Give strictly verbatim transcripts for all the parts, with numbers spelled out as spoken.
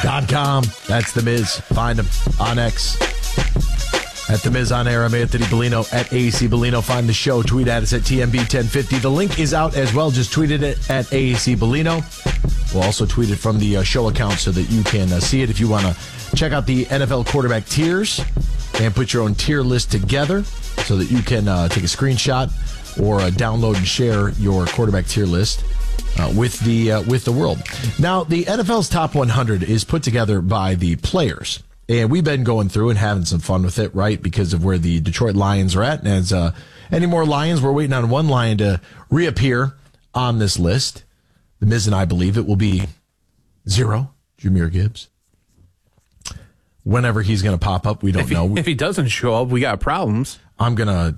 Dot com. That's The Miz. Find him on X. At The Miz on air. I'm Anthony Bellino at A C Bellino. Find the show. Tweet at us at T M B ten fifty. The link is out as well. Just tweet it at A C Bellino. We'll also tweet it from the uh, show account so that you can uh, see it if you want to check out the N F L quarterback tiers and put your own tier list together so that you can uh, take a screenshot or uh, download and share your quarterback tier list uh, with the uh, with the world. Now, the N F L's top one hundred is put together by the players, and we've been going through and having some fun with it, right? Because of where the Detroit Lions are at, and as uh, any more Lions, we're waiting on one Lion to reappear on this list. The Miz and I believe it will be zero, Jahmyr Gibbs. Whenever he's going to pop up, we don't if he, know. If he doesn't show up, we got problems. I'm going to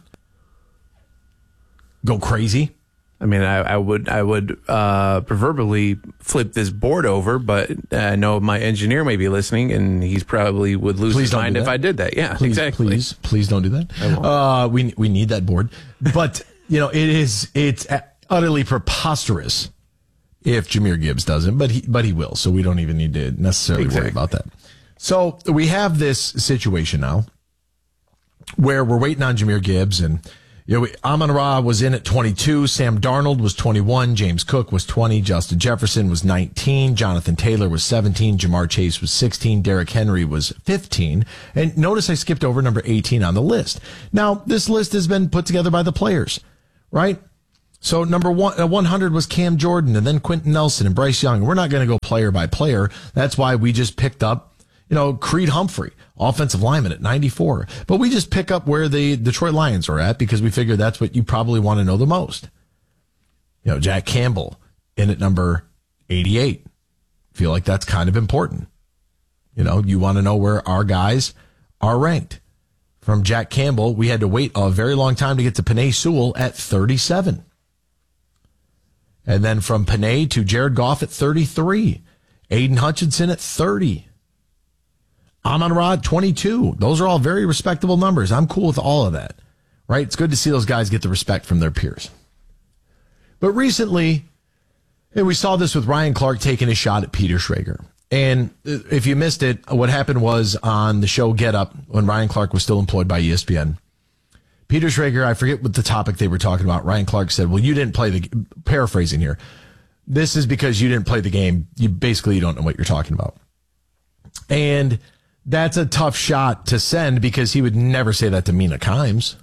go crazy. I mean, I, I would I would uh, proverbially flip this board over, but I know my engineer may be listening, and he's probably would lose Please his mind if I did that. Yeah, please, exactly. Please, please don't do that. Uh, we we need that board, but you know, it is it's utterly preposterous if Jahmyr Gibbs doesn't, but he but he will, so we don't even need to necessarily exactly. worry about that. So we have this situation now where we're waiting on Jahmyr Gibbs, and you know, Amon-Ra was in at twenty-two, Sam Darnold was twenty-one, James Cook was twenty, Justin Jefferson was nineteen, Jonathan Taylor was seventeen, Jamar Chase was sixteen, Derrick Henry was fifteen, and notice I skipped over number eighteen on the list. Now, this list has been put together by the players, right? So number one, uh, one hundred was Cam Jordan, and then Quentin Nelson and Bryce Young. We're not going to go player by player. That's why we just picked up, you know, Creed Humphrey, offensive lineman at ninety-four. But we just pick up where the Detroit Lions are at because we figure that's what you probably want to know the most. You know, Jack Campbell in at number eighty-eight. Feel like that's kind of important. You know, you want to know where our guys are ranked. From Jack Campbell, we had to wait a very long time to get to Penei Sewell at thirty-seven. And then from Penei to Jared Goff at thirty-three. Aiden Hutchinson at thirty. Amon-Ra at twenty-two. Those are all very respectable numbers. I'm cool with all of that, right? It's good to see those guys get the respect from their peers. But recently, and we saw this with Ryan Clark taking a shot at Peter Schrager. And if you missed it, what happened was on the show Get Up, when Ryan Clark was still employed by E S P N, Peter Schrager, I forget what the topic they were talking about. Ryan Clark said, well, you didn't play the, paraphrasing here, this is because you didn't play the game. You basically don't know what you're talking about. And that's a tough shot to send because he would never say that to Mina Kimes.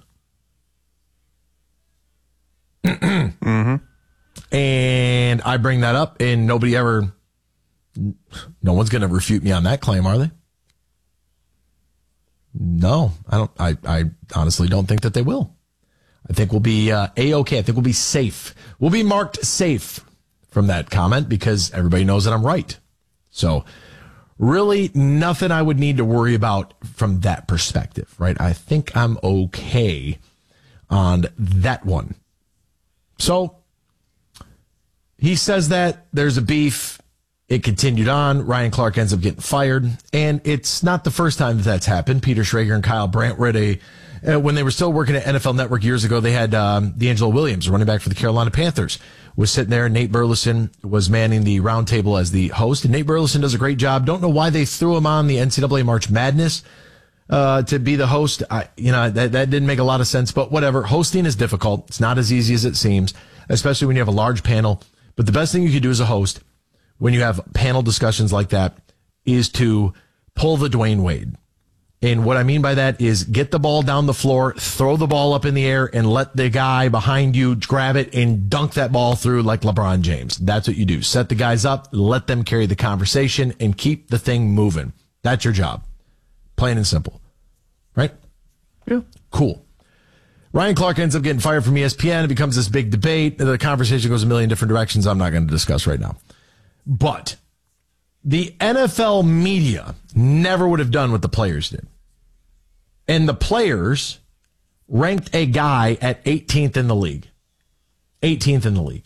mm-hmm. And I bring that up, and nobody ever, no one's going to refute me on that claim, are they? No, I don't. I, I honestly don't think that they will. I think we'll be uh, A-okay. I think we'll be safe. We'll be marked safe from that comment because everybody knows that I'm right. So really nothing I would need to worry about from that perspective, right? I think I'm okay on that one. So he says that there's a beef. It continued on. Ryan Clark ends up getting fired. And it's not the first time that that's happened. Peter Schrager and Kyle Brandt were at a, uh, when they were still working at N F L Network years ago, they had um, D'Angelo Williams, running back for the Carolina Panthers, was sitting there. Nate Burleson was manning the roundtable as the host. And Nate Burleson does a great job. Don't know why they threw him on the N C double A March Madness uh, to be the host. I, you know, that, that didn't make a lot of sense. But whatever. Hosting is difficult. It's not as easy as it seems, especially when you have a large panel. But the best thing you can do as a host when you have panel discussions like that is to pull the Dwayne Wade. And what I mean by that is get the ball down the floor, throw the ball up in the air, and let the guy behind you grab it and dunk that ball through like LeBron James. That's what you do. Set the guys up, let them carry the conversation, and keep the thing moving. That's your job. Plain and simple. Right? Yeah. Cool. Ryan Clark ends up getting fired from E S P N. It becomes this big debate. The conversation goes a million different directions I'm not going to discuss right now. But the N F L media never would have done what the players did. And the players ranked a guy at eighteenth in the league. eighteenth in the league.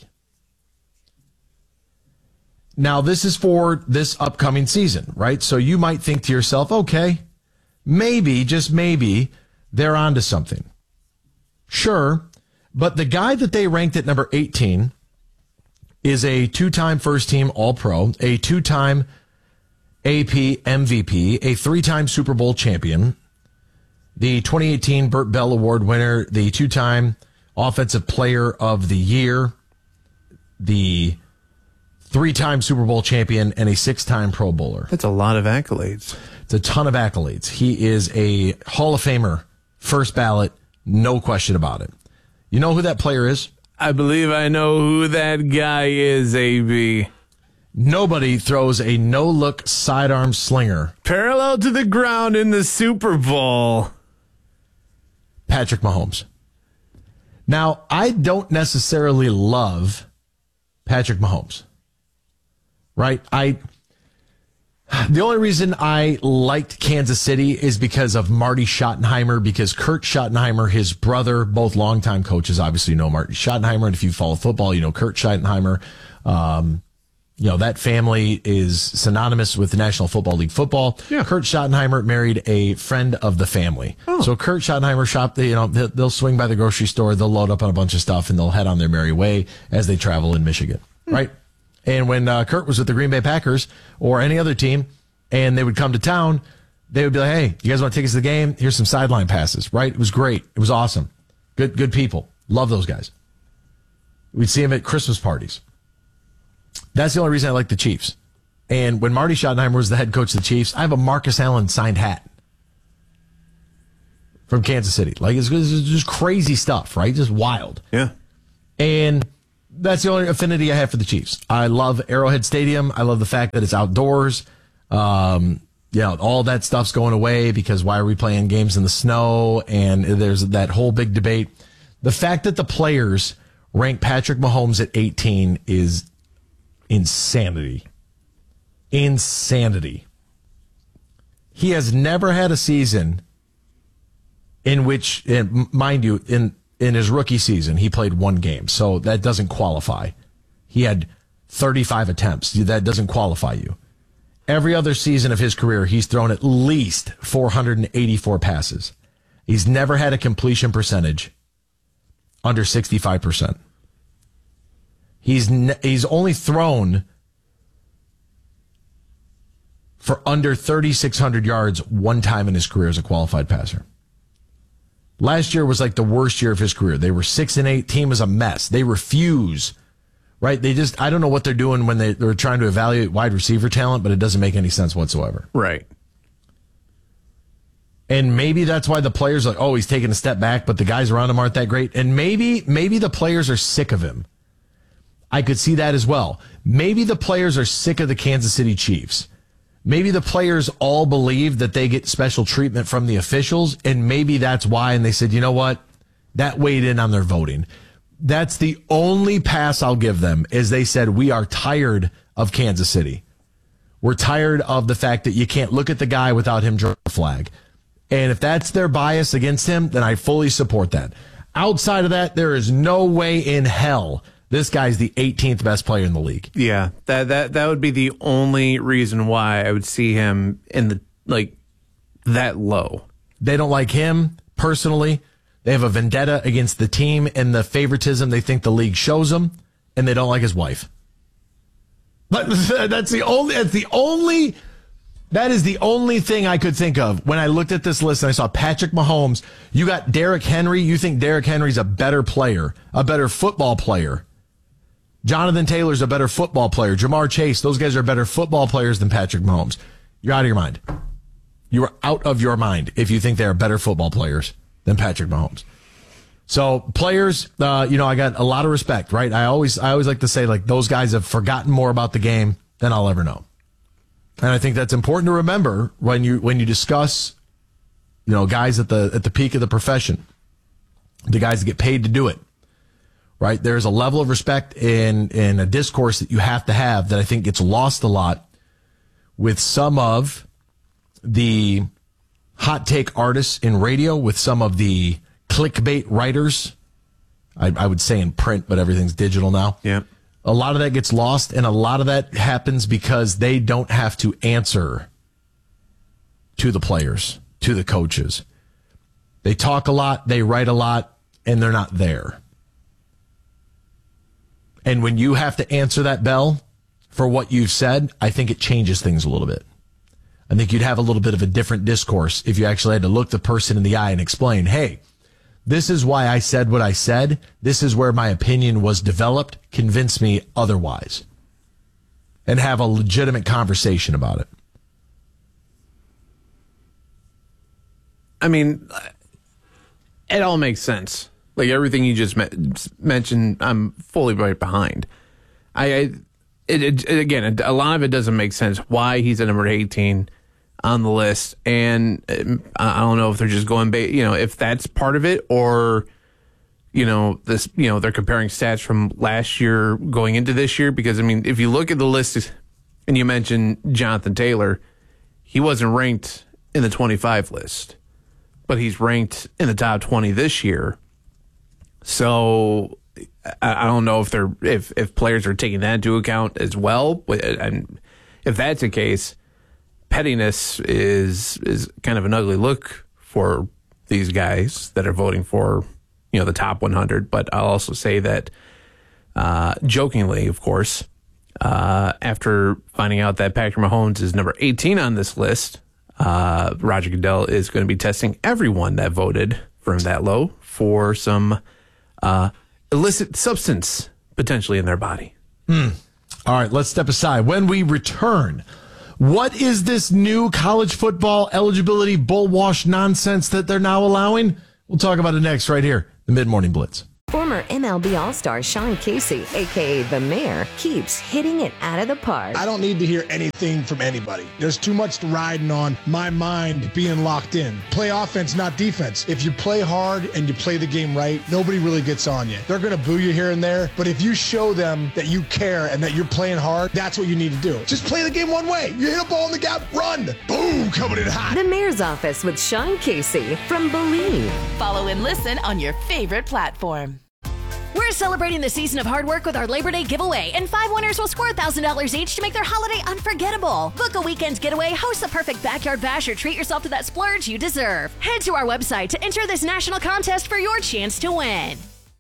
Now, this is for this upcoming season, right? So you might think to yourself, okay, maybe, just maybe, they're onto something. Sure, but the guy that they ranked at number eighteen is a two-time first-team All-Pro, a two-time A P M V P, a three-time Super Bowl champion, the twenty eighteen Burt Bell Award winner, the two-time Offensive Player of the Year, the three-time Super Bowl champion, and a six-time Pro Bowler. That's a lot of accolades. It's a ton of accolades. He is a Hall of Famer, first ballot, no question about it. You know who that player is? I believe I know who that guy is, A B. Nobody throws a no-look sidearm slinger. Parallel to the ground in the Super Bowl. Patrick Mahomes. Now, I don't necessarily love Patrick Mahomes. Right? I the only reason I liked Kansas City is because of Marty Schottenheimer, because Kurt Schottenheimer, his brother, both longtime coaches, obviously know Marty Schottenheimer, and if you follow football, you know Kurt Schottenheimer. Um, you know, that family is synonymous with the National Football League football. Yeah. Kurt Schottenheimer married a friend of the family. Oh. So Kurt Schottenheimer shop, you know, they'll swing by the grocery store, they'll load up on a bunch of stuff, and they'll head on their merry way as they travel in Michigan, hmm. right? And when uh, Kurt was with the Green Bay Packers or any other team, and they would come to town, they would be like, hey, you guys want to take us to the game? Here's some sideline passes, right? It was great. It was awesome. Good, good people. Love those guys. We'd see them at Christmas parties. That's the only reason I like the Chiefs. And when Marty Schottenheimer was the head coach of the Chiefs, I have a Marcus Allen signed hat from Kansas City. Like, it's, it's just crazy stuff, right? Just wild. Yeah. And that's the only affinity I have for the Chiefs. I love Arrowhead Stadium. I love the fact that it's outdoors. Um, you know, all that stuff's going away because why are we playing games in the snow? And there's that whole big debate. The fact that the players rank Patrick Mahomes at eighteen is insanity. Insanity. He has never had a season in which, and mind you, in in his rookie season, he played one game, so that doesn't qualify. He had thirty-five attempts. That doesn't qualify you. Every other season of his career, he's thrown at least four hundred eighty-four passes. He's never had a completion percentage under sixty-five percent. He's ne- he's only thrown for under thirty-six hundred yards one time in his career as a qualified passer. Last year was like the worst year of his career. They were six and eight. Team was a mess. They refuse, right? They just, I don't know what they're doing when they, they're trying to evaluate wide receiver talent, but it doesn't make any sense whatsoever. Right. And maybe that's why the players are like, oh, he's taking a step back, but the guys around him aren't that great. And maybe, maybe the players are sick of him. I could see that as well. Maybe the players are sick of the Kansas City Chiefs. Maybe the players all believe that they get special treatment from the officials, and maybe that's why. And they said, you know what? That weighed in on their voting. That's the only pass I'll give them is they said, we are tired of Kansas City. We're tired of the fact that you can't look at the guy without him drawing a flag. And if that's their bias against him, then I fully support that. Outside of that, there is no way in hell this guy's the eighteenth best player in the league. Yeah, that that that would be the only reason why I would see him in the, like, that low. They don't like him personally. They have a vendetta against the team and the favoritism they think the league shows them, and they don't like his wife. But that's the only that's the only that is the only thing I could think of when I looked at this list and I saw Patrick Mahomes. You got Derrick Henry. You think Derrick Henry's a better player, a better football player. Jonathan Taylor's a better football player. Jamar Chase, those guys are better football players than Patrick Mahomes. You're out of your mind. You are out of your mind if you think they are better football players than Patrick Mahomes. So players, uh, you know, I got a lot of respect, right? I always, I always like to say, like, those guys have forgotten more about the game than I'll ever know. And I think that's important to remember when you, when you discuss, you know, guys at the, at the peak of the profession, the guys that get paid to do it. Right? There's a level of respect in, in a discourse that you have to have that I think gets lost a lot with some of the hot take artists in radio, with some of the clickbait writers. I, I would say in print, but everything's digital now. Yeah. A lot of that gets lost, and a lot of that happens because they don't have to answer to the players, to the coaches. They talk a lot, they write a lot, and they're not there. And when you have to answer that bell for what you've said, I think it changes things a little bit. I think you'd have a little bit of a different discourse if you actually had to look the person in the eye and explain, hey, this is why I said what I said. This is where my opinion was developed. Convince me otherwise. And have a legitimate conversation about it. I mean, it all makes sense. Like everything you just me- mentioned, I'm fully right behind. I, I it, it, again, a lot of it doesn't make sense why he's at number eighteen on the list, and I don't know if they're just going, ba- you know, if that's part of it, or you know, this, you know, they're comparing stats from last year going into this year. Because I mean, if you look at the list, and you mentioned Jonathan Taylor, he wasn't ranked in the twenty-five list, but he's ranked in the top twenty this year. So I, I don't know if they're if if players are taking that into account as well. And if that's the case, pettiness is is kind of an ugly look for these guys that are voting for, you know, the top one hundred. But I'll also say that, uh, jokingly, of course, uh, after finding out that Patrick Mahomes is number eighteen on this list, uh, Roger Goodell is going to be testing everyone that voted for him that low for some uh, illicit substance potentially in their body. Hmm. All right, let's step aside. When we return, what is this new college football eligibility bullwash nonsense that they're now allowing? We'll talk about it next right here, the Mid-Morning Blitz. Former M L B All-Star Sean Casey, a k a. The Mayor, keeps hitting it out of the park. I don't need to hear anything from anybody. There's too much riding on my mind being locked in. Play offense, not defense. If you play hard and you play the game right, nobody really gets on you. They're going to boo you here and there, but if you show them that you care and that you're playing hard, that's what you need to do. Just play the game one way. You hit a ball in the gap, run. Boom, coming in hot. The Mayor's Office with Sean Casey from Believe. Follow and listen on your favorite platform. We're celebrating the season of hard work with our Labor Day giveaway, and five winners will score one thousand dollars each to make their holiday unforgettable. Book a weekend getaway, host the perfect backyard bash, or treat yourself to that splurge you deserve. Head to our website to enter this national contest for your chance to win.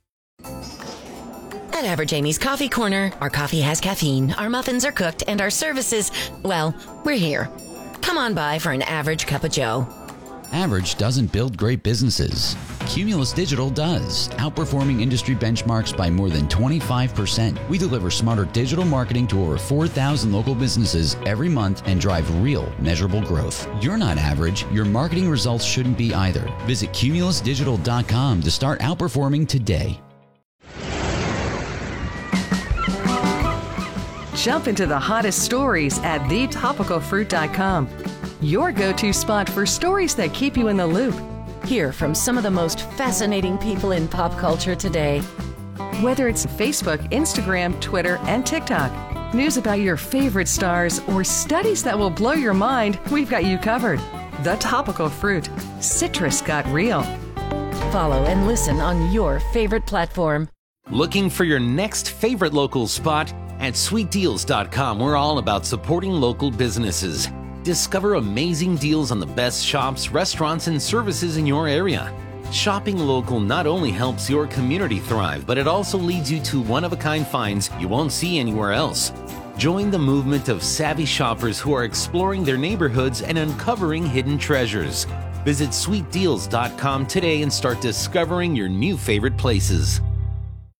At Average Amy's Coffee Corner, our coffee has caffeine, our muffins are cooked, and our services, well, we're here. Come on by for an average cup of joe. Average doesn't build great businesses. Cumulus Digital does, outperforming industry benchmarks by more than twenty-five percent. We deliver smarter digital marketing to over four thousand local businesses every month and drive real, measurable growth. You're not average. Your marketing results shouldn't be either. Visit cumulus digital dot com to start outperforming today. Jump into the hottest stories at the topical fruit dot com. Your go-to spot for stories that keep you in the loop. Hear from some of the most fascinating people in pop culture today. Whether it's Facebook, Instagram, Twitter, and TikTok, news about your favorite stars, or studies that will blow your mind, we've got you covered. The Topical Fruit. Citrus got real. Follow and listen on your favorite platform. Looking for your next favorite local spot? At sweet deals dot com, we're all about supporting local businesses. Discover amazing deals on the best shops, restaurants, and services in your area. Shopping local not only helps your community thrive, but it also leads you to one-of-a-kind finds you won't see anywhere else. Join the movement of savvy shoppers who are exploring their neighborhoods and uncovering hidden treasures. Visit sweet deals dot com today and start discovering your new favorite places.